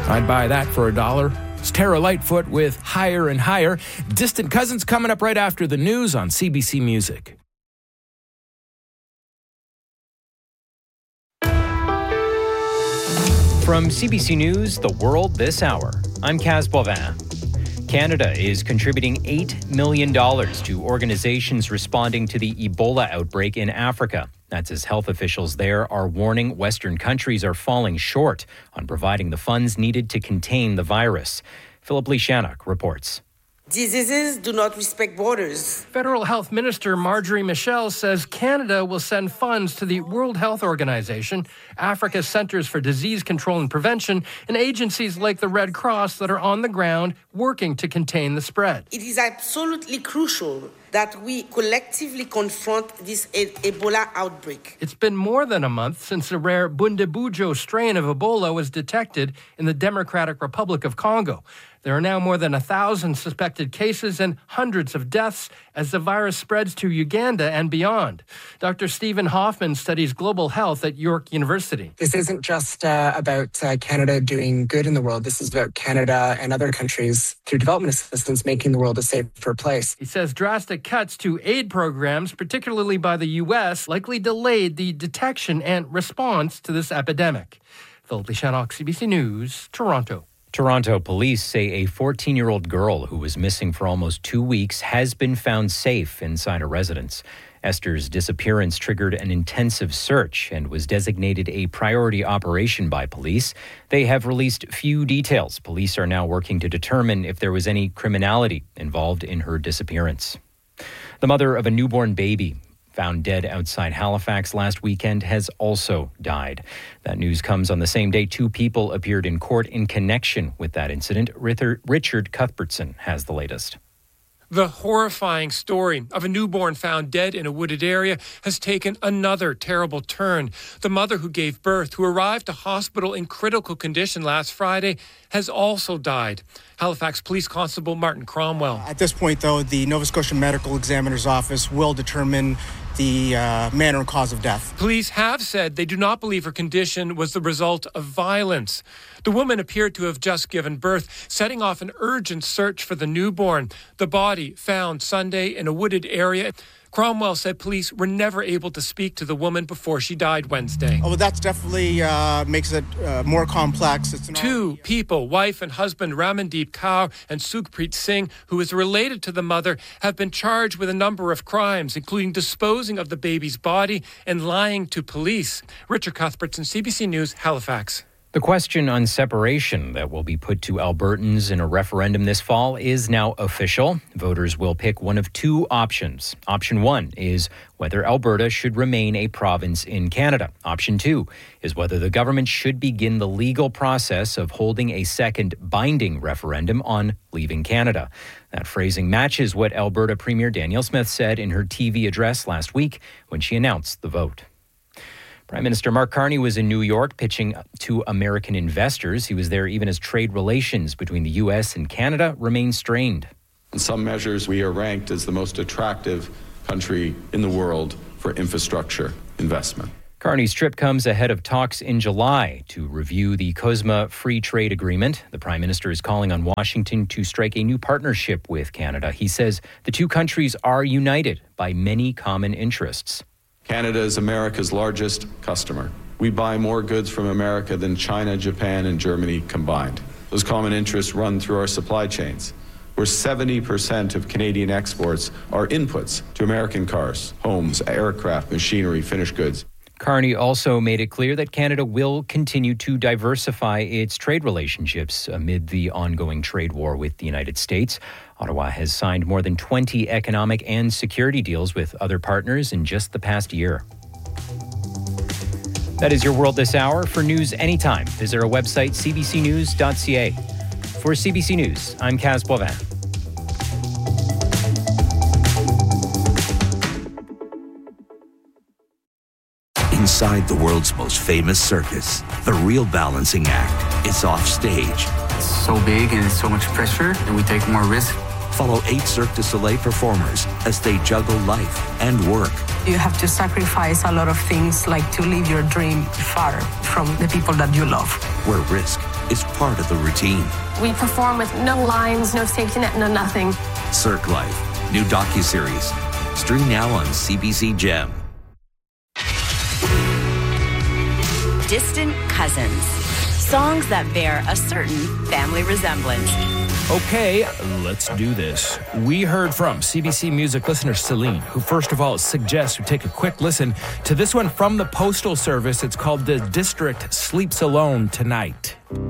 I'd buy that for $1. It's Tara Lightfoot with Higher and Higher. Distant Cousins coming up right after the news on CBC Music. From CBC News, The World This Hour, I'm Kaz Boivin. Canada is contributing $8 million to organizations responding to the Ebola outbreak in Africa. That's as health officials there are warning Western countries are falling short on providing the funds needed to contain the virus. Philip Lishanuk reports. Diseases do not respect borders. Federal Health Minister Marjorie Michel says Canada will send funds to the World Health Organization, Africa's Centers for Disease Control and Prevention, and agencies like the Red Cross that are on the ground working to contain the spread. It is absolutely crucial that we collectively confront this Ebola outbreak. It's been more than a month since a rare Bundibugyo strain of Ebola was detected in the Democratic Republic of Congo. There are now more than 1,000 suspected cases and hundreds of deaths as the virus spreads to Uganda and beyond. Dr. Stephen Hoffman studies global health at York University. This isn't just about Canada doing good in the world. This is about Canada and other countries, through development assistance, making the world a safer place. He says drastic cuts to aid programs, particularly by the U.S., likely delayed the detection and response to this epidemic. Philip Lishanuk, CBC News, Toronto. Toronto police say a 14-year-old girl who was missing for almost 2 weeks has been found safe inside a residence. Esther's disappearance triggered an intensive search and was designated a priority operation by police. They have released few details. Police are now working to determine if there was any criminality involved in her disappearance. The mother of a newborn baby found dead outside Halifax last weekend has also died. That news comes on the same day 2 people appeared in court in connection with that incident. Richard Cuthbertson has the latest. The horrifying story of a newborn found dead in a wooded area has taken another terrible turn. The mother who gave birth, who arrived to hospital in critical condition last Friday, has also died. Halifax Police Constable Martin Cromwell. At this point, though, the Nova Scotia Medical Examiner's Office will determine the manner and cause of death. Police have said they do not believe her condition was the result of violence. The woman appeared to have just given birth, setting off an urgent search for the newborn. The body found Sunday in a wooded area. Cromwell said police were never able to speak to the woman before she died Wednesday. Oh, well, that's definitely makes it more complex. It's 2 people, wife and husband Ramandeep Kaur and Sukhpreet Singh, who is related to the mother, have been charged with a number of crimes, including disposing of the baby's body and lying to police. Richard Cuthbertson, CBC News, Halifax. The question on separation that will be put to Albertans in a referendum this fall is now official. Voters will pick one of 2 options. Option 1 is whether Alberta should remain a province in Canada. Option 2 is whether the government should begin the legal process of holding a second binding referendum on leaving Canada. That phrasing matches what Alberta Premier Danielle Smith said in her TV address last week when she announced the vote. Prime Minister Mark Carney was in New York pitching to American investors. He was there even as trade relations between the U.S. and Canada remain strained. In some measures, we are ranked as the most attractive country in the world for infrastructure investment. Carney's trip comes ahead of talks in July to review the CUSMA Free Trade Agreement. The Prime Minister is calling on Washington to strike a new partnership with Canada. He says the 2 countries are united by many common interests. Canada is America's largest customer. We buy more goods from America than China, Japan, and Germany combined. Those common interests run through our supply chains, where 70% of Canadian exports are inputs to American cars, homes, aircraft, machinery, finished goods. Carney also made it clear that Canada will continue to diversify its trade relationships amid the ongoing trade war with the United States. Ottawa has signed more than 20 economic and security deals with other partners in just the past year. That is your World This Hour. For news anytime, visit our website, cbcnews.ca. For CBC News, I'm Kaz Boivin. Inside the world's most famous circus, the real balancing act is off stage. It's so big and it's so much pressure, and we take more risk. Follow 8 Cirque du Soleil performers as they juggle life and work. You have to sacrifice a lot of things, like to live your dream far from the people that you love. where risk is part of the routine. We perform with no lines, no safety net, no nothing. Cirque Life, new docuseries. Stream now on CBC Gem. Distant Cousins. Songs that bear a certain family resemblance. Okay, let's do this. We heard from CBC Music listener Celine, who first of all suggests we take a quick listen to this one from the Postal Service. It's called "The District Sleeps Alone Tonight."